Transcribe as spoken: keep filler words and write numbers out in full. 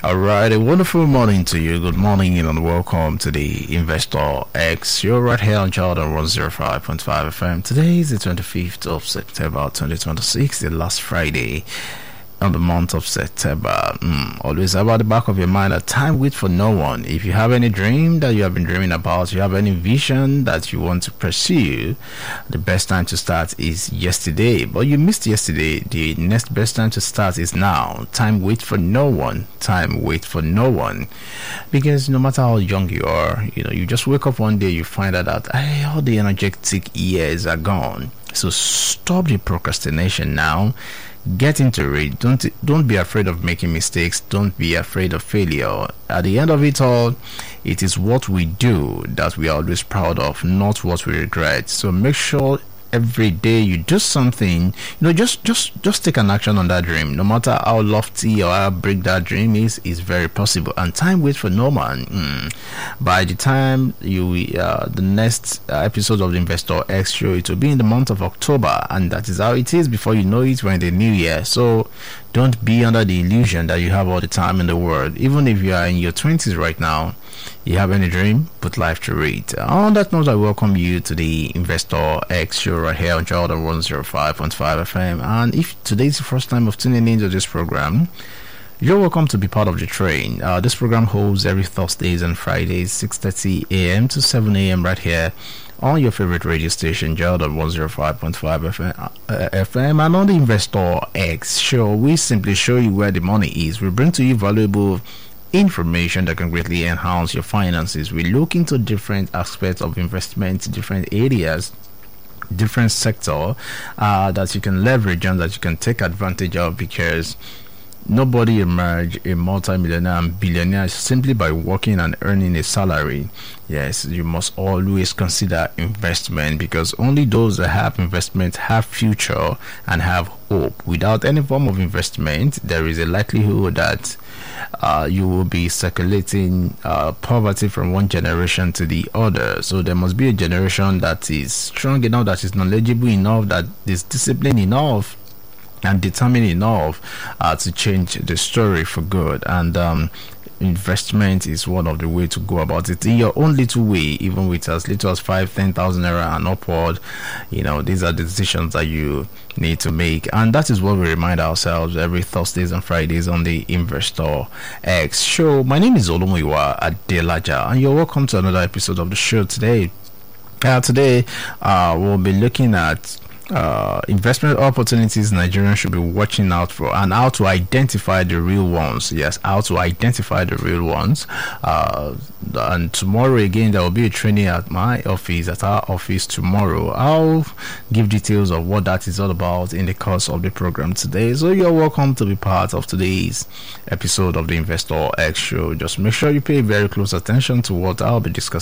All right, a wonderful morning to you. Good morning and welcome to the Investor X show right here on Jordan one oh five point five F M. Today is the twenty-fifth of September twenty twenty-six, the last Friday on the month of September. Mm, always about the back of your mind that time waits for no one. If you have any dream that you have been dreaming about, you have any vision that you want to pursue, the best time to start is yesterday. But you missed yesterday. The next best time to start is now. Time waits for no one. Time waits for no one. Because no matter how young you are, you know, you just wake up one day, you find out that hey, all the energetic years are gone. So stop the procrastination now. Get into it. Don't don't be afraid of making mistakes. Don't be afraid of failure. At the end of it all, it is what we do that we are always proud of, not what we regret. So make sure every day you do something, you know, just just just take an action on that dream. No matter how lofty or how big that dream is, is very possible. And time waits for no man. Mm. By the time you uh, the next uh, episode of the Investor X show, it will be in the month of October, and that is how it is. Before you know it, we're in the new year. So don't be under the illusion that you have all the time in the world. Even if you are in your twenties right now, you have any dream, put life to it. On that note, I welcome you to the Investor X show right here on Jordan one oh five point five F M. And if today's the first time of tuning into this program, you're welcome to be part of the train. Uh, this program holds every Thursdays and Fridays, six thirty a.m. to seven a.m. right here on your favorite radio station, Jordan one oh five point five F M, uh, F M. And on the Investor X show, we simply show you where the money is. We bring to you valuable information that can greatly enhance your finances. We look into different aspects of investment, different areas, different sector uh, that you can leverage and that you can take advantage of, because nobody emerge a multi-millionaire and billionaire simply by working and earning a salary. Yes, you must always consider investment, because only those that have investment have future and have hope. Without any form of investment, there is a likelihood that uh, you will be circulating uh, poverty from one generation to the other. So there must be a generation that is strong enough, that is knowledgeable enough, that is disciplined enough and determined enough uh, to change the story for good. And um, investment is one of the way to go about it in your own little way, even with as little as five, ten thousand naira and upward. You know, these are the decisions that you need to make, and that is what we remind ourselves every Thursdays and Fridays on the Investor X show. My name is Olomuyiwa Adelaja, and you're welcome to another episode of the show today. Uh, today, uh, we'll be looking at Uh, investment opportunities Nigerians should be watching out for, and how to identify the real ones. Yes, how to identify the real ones. Uh, and tomorrow again, there will be a training at my office, at our office tomorrow. I'll give details of what that is all about in the course of the program today. So you're welcome to be part of today's episode of the Investor X show. Just make sure you pay very close attention to what I'll be discussing